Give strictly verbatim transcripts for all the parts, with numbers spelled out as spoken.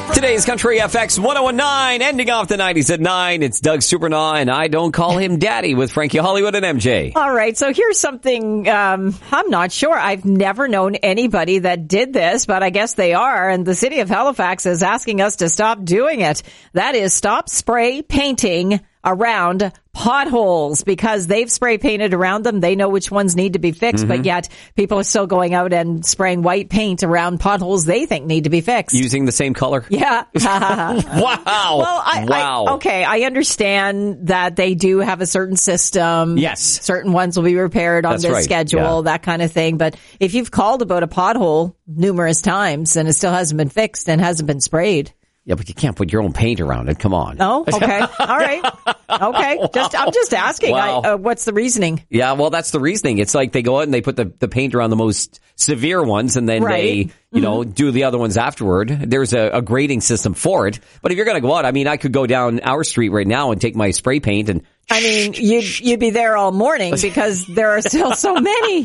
Today's Country F X ten nineteen, ending off the nineties at nine. It's Doug Supernaw, and I don't call him Daddy with Frankie Hollywood and M J. All right, so here's something um, I'm not sure. I've never known anybody that did this, but I guess they are, and the city of Halifax is asking us to stop doing it. That is, stop spray painting around potholes, because they've spray painted around them. They know which ones need to be fixed, mm-hmm. but yet people are still going out and spraying white paint around potholes they think need to be fixed. Using the same color? Yeah. Wow. Well, I, wow. I, okay, I understand that they do have a certain system. Yes. Certain ones will be repaired on That's this right. schedule, yeah. that kind of thing. But if you've called about a pothole numerous times and it still hasn't been fixed and hasn't been sprayed, yeah, but you can't put your own paint around it. Come on. Oh, okay. All right. Okay. Just, I'm just asking. Wow. I, uh, what's the reasoning? Yeah, well, that's the reasoning. It's like they go out and they put the, the paint around the most severe ones, and then right. they, you mm-hmm. know, do the other ones afterward. There's a, a grading system for it. But if you're going to go out, I mean, I could go down our street right now and take my spray paint and I mean, you'd, you'd be there all morning because there are still so many.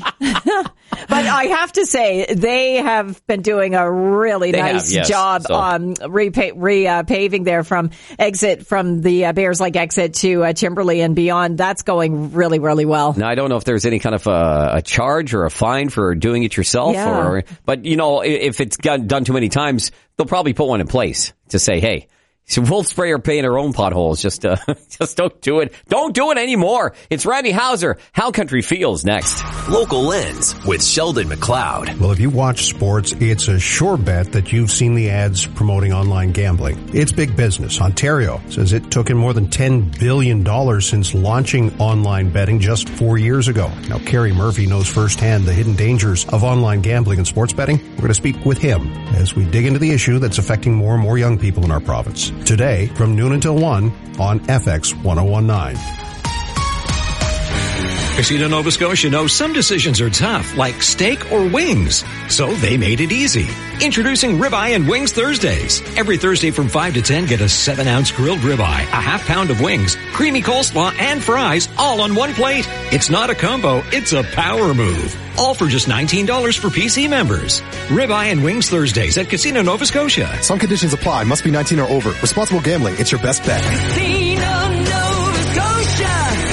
But I have to say, they have been doing a really they nice have, yes. job so. on repaving re, uh, paving there from exit, from the uh, Bears Lake exit to uh, Kimberley and beyond. That's going really, really well. Now, I don't know if there's any kind of a, a charge or a fine for doing it yourself. Yeah. or, But, you know, if it's done too many times, they'll probably put one in place to say, hey, so we'll spray or paint our own potholes. Just, uh, just don't do it. Don't do it anymore. It's Randy Hauser. How Country Feels next. Local Lens with Sheldon McLeod. Well, if you watch sports, it's a sure bet that you've seen the ads promoting online gambling. It's big business. Ontario says it took in more than ten billion dollars since launching online betting just four years ago. Now, Kerry Murphy knows firsthand the hidden dangers of online gambling and sports betting. We're going to speak with him as we dig into the issue that's affecting more and more young people in our province. Today, from noon until one on F X ten nineteen. Casino Nova Scotia knows some decisions are tough, like steak or wings. So they made it easy. Introducing Ribeye and Wings Thursdays. Every Thursday from five to ten, get a seven ounce grilled ribeye, a half pound of wings, creamy coleslaw, and fries, all on one plate. It's not a combo, it's a power move. All for just nineteen dollars for P C members. Ribeye and Wings Thursdays at Casino Nova Scotia. Some conditions apply. Must be nineteen or over. Responsible gambling. It's your best bet. Casino Nova Scotia.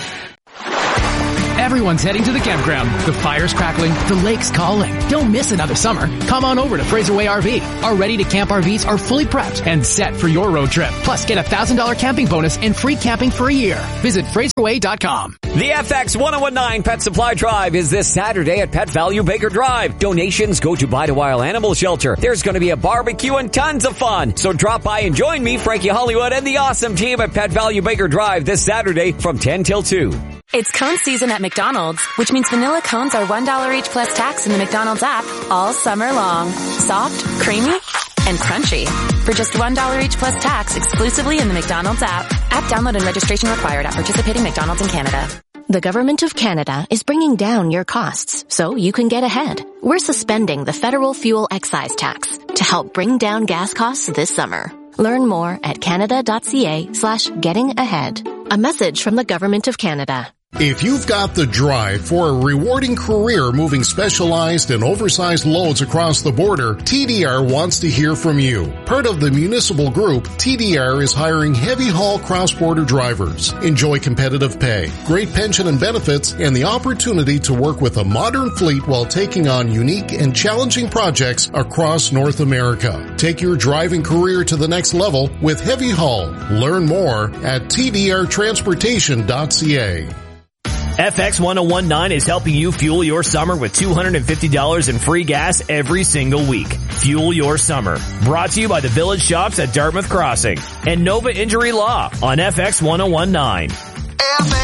Everyone's heading to the campground. The fire's crackling. The lake's calling. Don't miss another summer. Come on over to Fraserway R V. Our ready-to-camp R Vs are fully prepped and set for your road trip. Plus, get a one thousand dollars camping bonus and free camping for a year. Visit Fraserway dot com. The F X ten nineteen Pet Supply Drive is this Saturday at Pet Value Baker Drive. Donations go to Buy to Wild Animal Shelter. There's going to be a barbecue and tons of fun. So drop by and join me, Frankie Hollywood, and the awesome team at Pet Value Baker Drive this Saturday from ten till two. It's cone season at McDonald's, which means vanilla cones are one dollar each plus tax in the McDonald's app all summer long. Soft, creamy, and crunchy. For just one dollar each plus tax exclusively in the McDonald's app. App download and registration required at participating McDonald's in Canada. The Government of Canada is bringing down your costs so you can get ahead. We're suspending the federal fuel excise tax to help bring down gas costs this summer. Learn more at canada.ca slash getting ahead. A message from the Government of Canada. If you've got the drive for a rewarding career moving specialized and oversized loads across the border, T D R wants to hear from you. Part of the municipal group, T D R is hiring heavy-haul cross-border drivers. Enjoy competitive pay, great pension and benefits, and the opportunity to work with a modern fleet while taking on unique and challenging projects across North America. Take your driving career to the next level with Heavy Haul. Learn more at T D R transportation dot C A. F X ten nineteen is helping you fuel your summer with two hundred fifty dollars in free gas every single week. Fuel your summer. Brought to you by the Village Shops at Dartmouth Crossing and Nova Injury Law on F X ten nineteen.